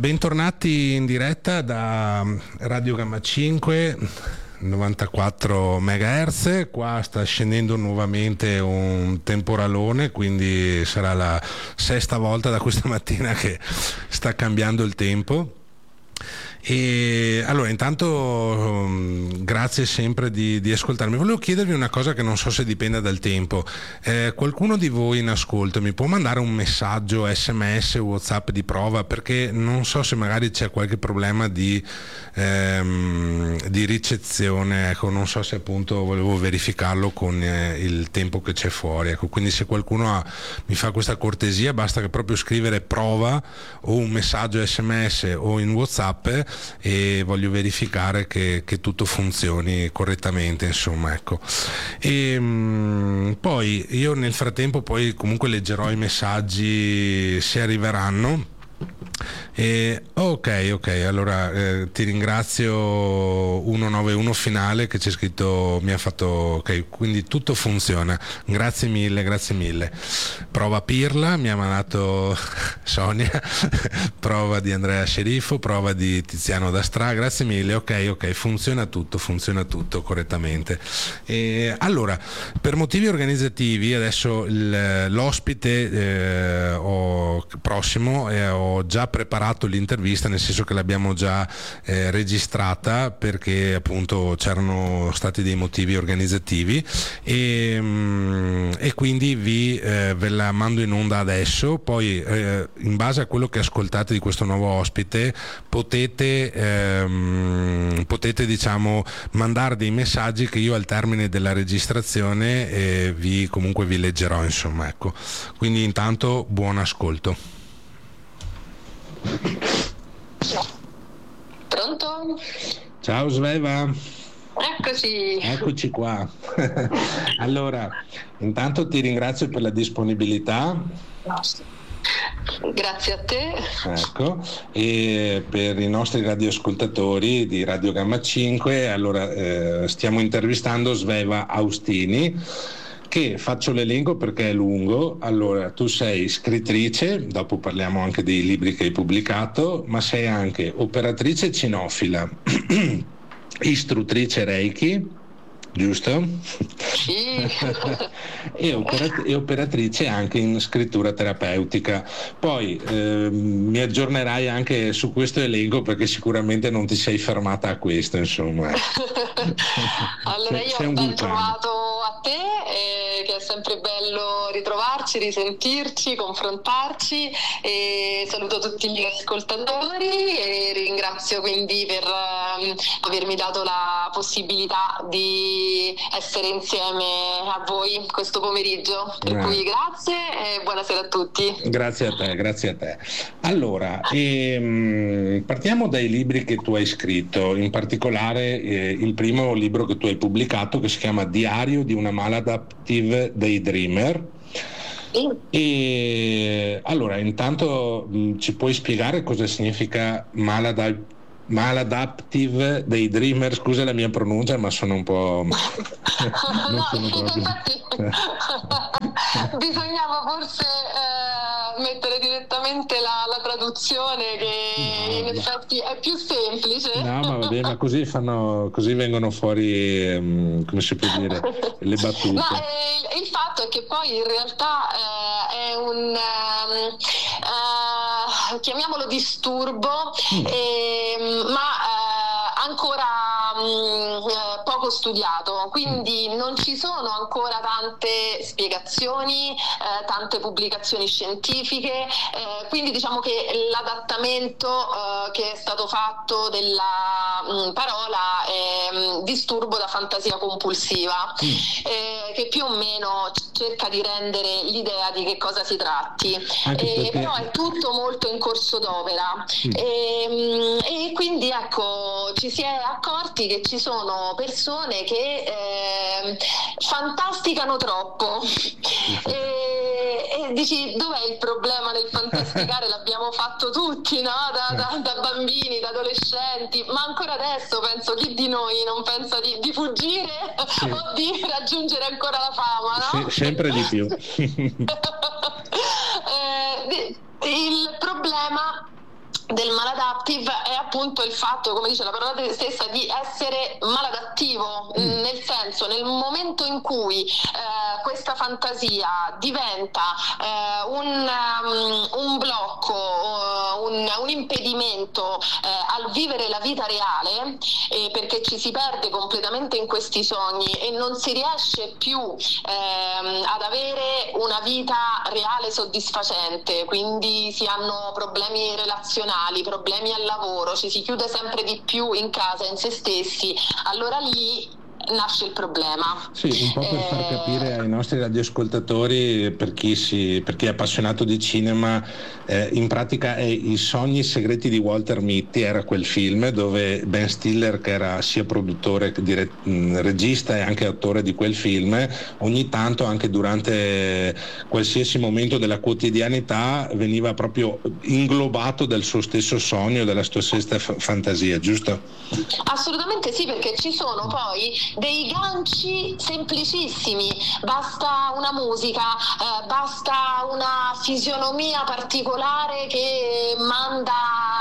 Bentornati in diretta da Radio Gamma 5 94 MHz. Qua sta scendendo nuovamente un temporalone, quindi sarà la sesta volta da questa mattina che sta cambiando il tempo. E allora, intanto grazie sempre di ascoltarmi. Volevo chiedervi una cosa che non so se dipenda dal tempo. Qualcuno di voi in ascolto mi può mandare un messaggio SMS o WhatsApp di prova, perché non so se magari c'è qualche problema di ricezione, ecco, non so se appunto volevo verificarlo con il tempo che c'è fuori, ecco. Quindi se qualcuno mi fa questa cortesia, basta che proprio scrivere prova o un messaggio SMS o in WhatsApp, e voglio verificare che tutto funzioni correttamente, insomma, ecco. E poi io nel frattempo poi comunque leggerò i messaggi se arriveranno. Ok, allora ti ringrazio 191 finale che c'è scritto, mi ha fatto ok, quindi tutto funziona, grazie mille. Prova Pirla mi ha mandato Sonia, prova di Andrea Sceriffo, prova di Tiziano Dastra, grazie mille. Ok, funziona tutto correttamente. Allora, per motivi organizzativi adesso l'ospite prossimo ho già preparato l'intervista, nel senso che l'abbiamo già registrata, perché appunto c'erano stati dei motivi organizzativi, e quindi ve la mando in onda adesso. Poi in base a quello che ascoltate di questo nuovo ospite potete diciamo mandare dei messaggi che io al termine della registrazione vi leggerò, insomma, ecco. Quindi intanto buon ascolto. Pronto? Ciao Sveva. Eccoci qua. Allora, intanto ti ringrazio per la disponibilità. Grazie a te. Ecco, e per i nostri radioascoltatori di Radio Gamma 5, allora stiamo intervistando Sveva Austini, che faccio l'elenco perché è lungo. Allora, tu sei scrittrice, dopo parliamo anche dei libri che hai pubblicato, ma sei anche operatrice cinofila, istruttrice Reiki, giusto? Sì. e operatrice anche in scrittura terapeutica. Poi mi aggiornerai anche su questo elenco, perché sicuramente non ti sei fermata a questo, insomma. Allora, io ho ben trovato a te, che è sempre bello ritrovarci, risentirci, confrontarci, e saluto tutti gli ascoltatori e ringrazio quindi per avermi dato la possibilità di essere insieme a voi questo pomeriggio, per cui grazie e buonasera a tutti. Grazie a te. Allora, partiamo dai libri che tu hai scritto, in particolare il primo libro che tu hai pubblicato, che si chiama Diario di una Maladaptive Daydreamer. E allora, intanto ci puoi spiegare cosa significa Maladaptive Daydreamer? Scusa la mia pronuncia, ma sono un po'... non sono proprio... Bisognava forse mettere direttamente la traduzione, che in effetti è più semplice. No, ma vabbè, ma così vengono fuori, come si può dire, le battute. Ma il fatto è che poi in realtà è un chiamiamolo disturbo, ma ancora poco studiato, quindi non ci sono ancora tante spiegazioni, tante pubblicazioni scientifiche, quindi diciamo che l'adattamento che è stato fatto della parola è disturbo da fantasia compulsiva, che più o meno cerca di rendere l'idea di che cosa si tratti, però è tutto molto in corso d'opera, e quindi ecco, ci si è accorti che ci sono persone che fantasticano troppo, e dici, dov'è il problema del fantasticare? L'abbiamo fatto tutti, no? Da bambini, da adolescenti, ma ancora adesso penso, chi di noi non pensa di fuggire o di raggiungere ancora la fama, no? Sempre di più. Il problema del maladaptive è appunto il fatto, come dice la parola stessa, di essere maladattivo, nel senso, nel momento in cui questa fantasia diventa un blocco, un impedimento al vivere la vita reale, perché ci si perde completamente in questi sogni e non si riesce più ad avere una vita reale soddisfacente, quindi si hanno problemi relazionali, problemi al lavoro, ci si chiude sempre di più in casa, in se stessi, allora lì nasce il problema. Sì, un po' per far capire ai nostri radioascoltatori, per chi è appassionato di cinema, in pratica è I sogni segreti di Walter Mitty, era quel film dove Ben Stiller, che era sia produttore, regista e anche attore di quel film, ogni tanto, anche durante qualsiasi momento della quotidianità, veniva proprio inglobato dal suo stesso sogno, dalla sua stessa fantasia, giusto? Assolutamente sì, perché ci sono poi dei ganci semplicissimi, basta una musica, basta una fisionomia particolare che manda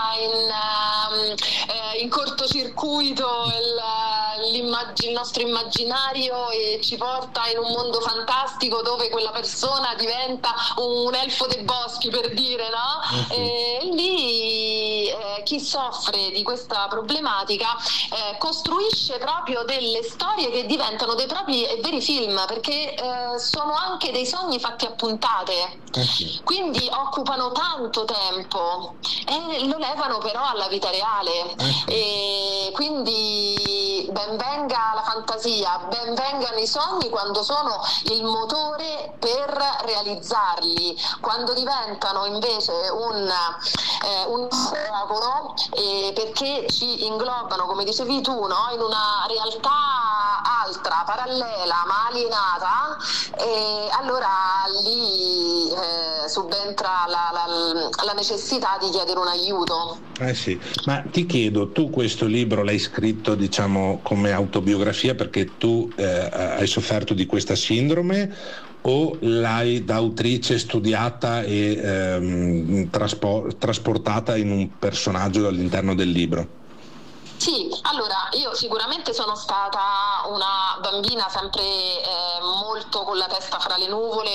in cortocircuito il nostro immaginario e ci porta in un mondo fantastico dove quella persona diventa un elfo dei boschi, per dire, no? Sì. E lì chi soffre di questa problematica costruisce proprio delle storie che diventano dei propri e veri film, perché sono anche dei sogni fatti a puntate, quindi occupano tanto tempo e lo levano però alla vita reale, e quindi ben venga la fantasia, ben vengano i sogni quando sono il motore per realizzarli, quando diventano invece un ostacolo, perché ci inglobano, come dicevi tu, no? In una realtà altra, parallela ma alienata, e allora lì subentra la necessità di chiedere un aiuto. Sì, ma ti chiedo, tu questo libro l'hai scritto, diciamo, come autobiografia perché tu hai sofferto di questa sindrome, o l'hai da autrice studiata e trasportata in un personaggio all'interno del libro? Sì, allora io sicuramente sono stata una bambina sempre molto con la testa fra le nuvole,